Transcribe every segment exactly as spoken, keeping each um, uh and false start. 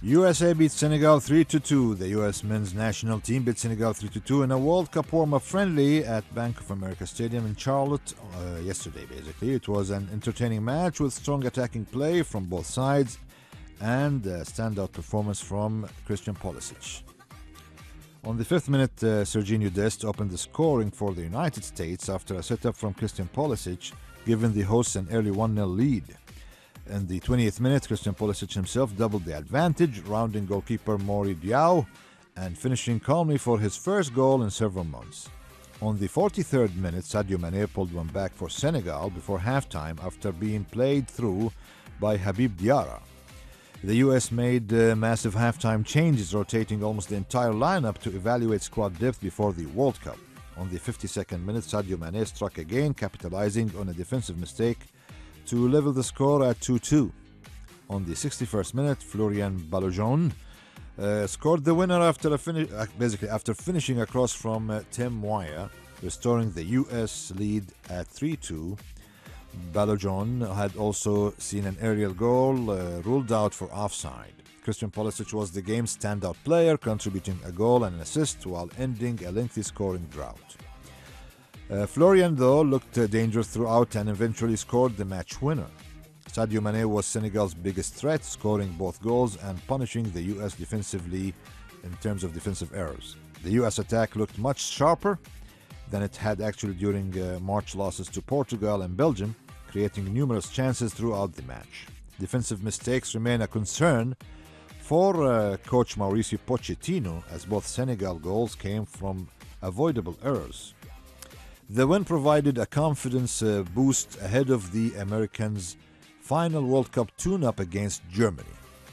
U S A beat Senegal three to two. The U S men's national team beat Senegal three to two in a World Cup warm-up friendly at Bank of America Stadium in Charlotte uh, yesterday, basically. It was an entertaining match with strong attacking play from both sides and a standout performance from Christian Pulisic. On the fifth minute, uh, Serginho Dest opened the scoring for the United States after a setup from Christian Pulisic, giving the hosts an early one nil lead. In the twentieth minute, Christian Pulisic himself doubled the advantage, rounding goalkeeper Mori Diaw and finishing calmly for his first goal in several months. On the forty-third minute, Sadio Mane pulled one back for Senegal before halftime after being played through by Habib Diarra. The U S made uh, massive halftime changes, rotating almost the entire lineup to evaluate squad depth before the World Cup. On the fifty-second minute, Sadio Mane struck again, capitalizing on a defensive mistake to level the score at two two. On the sixty-first minute, Florian Balogun uh, scored the winner after a fini- uh, basically after finishing across from uh, Tim Weah, restoring the U S lead at three two. Balogun had also seen an aerial goal uh, ruled out for offside. Christian Pulisic was the game's standout player, contributing a goal and an assist while ending a lengthy scoring drought. Uh, Florian, though, looked uh, dangerous throughout and eventually scored the match winner. Sadio Mane was Senegal's biggest threat, scoring both goals and punishing the U S defensively in terms of defensive errors. The U S attack looked much sharper than it had actually during uh, March losses to Portugal and Belgium, creating numerous chances throughout the match. Defensive mistakes remain a concern for uh, coach Mauricio Pochettino, as both Senegal goals came from avoidable errors. The win provided a confidence uh, boost ahead of the Americans' final World Cup tune-up against Germany.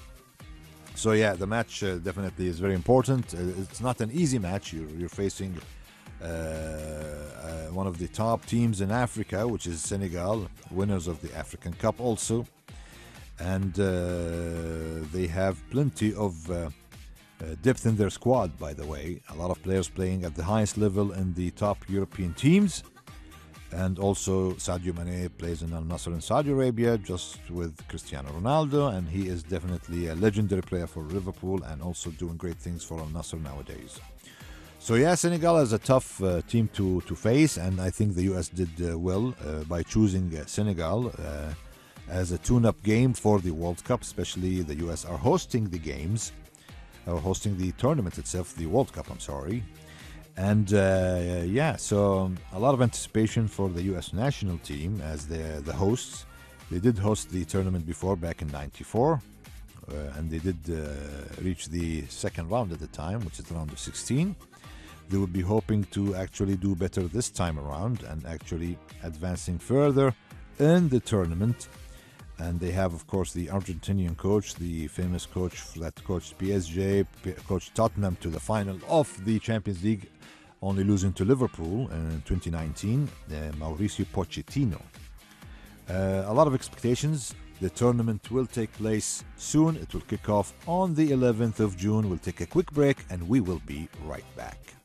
So yeah, the match uh, definitely is very important. Uh, it's not an easy match. You're, you're facing uh, uh, one of the top teams in Africa, which is Senegal, winners of the African Cup also. And uh, they have plenty of uh, Uh, depth in their squad, by the way. A lot of players playing at the highest level in the top European teams. And also Sadio Mane plays in Al Nassr in Saudi Arabia, just with Cristiano Ronaldo, and he is definitely a legendary player for Liverpool and also doing great things for Al Nassr nowadays. So yeah, Senegal is a tough uh, team to, to face, and I think the U S did uh, well uh, by choosing uh, Senegal uh, as a tune-up game for the World Cup. Especially the U S are hosting the games or hosting the tournament itself, the World Cup, I'm sorry. And uh, yeah, so a lot of anticipation for the U S national team as the, the hosts. They did host the tournament before, back in ninety-four, uh, and they did uh, reach the second round at the time, which is the round of sixteen. They would be hoping to actually do better this time around and actually advancing further in the tournament. And they have, of course, the Argentinian coach, the famous coach that coached P S G, coached Tottenham to the final of the Champions League, only losing to Liverpool in twenty nineteen, uh, Mauricio Pochettino. Uh, a lot of expectations. The tournament will take place soon. It will kick off on the eleventh of June. We'll take a quick break and we will be right back.